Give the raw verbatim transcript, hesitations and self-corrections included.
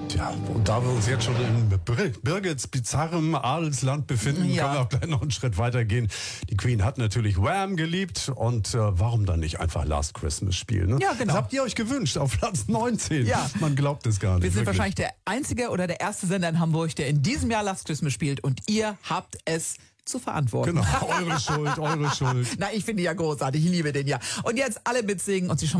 Tja, und da wir uns jetzt schon in Birgits bizarrem Adelsland befinden, Ja. können wir auch gleich noch einen Schritt weiter gehen. Die Queen hat natürlich Wham geliebt und äh, warum dann nicht einfach Last Christmas spielen? Ne? Ja, genau. Das habt ihr euch gewünscht auf Platz neunzehn. Ja. Man glaubt es gar nicht. Wir sind wirklich. wahrscheinlich der einzige oder der erste Sender in Hamburg, der in diesem Jahr Last Christmas spielt und ihr habt es zu verantworten. Genau, eure Schuld, eure Schuld. Na, ich finde ihn ja großartig, ich liebe den ja. Und jetzt alle mitsingen und sie schon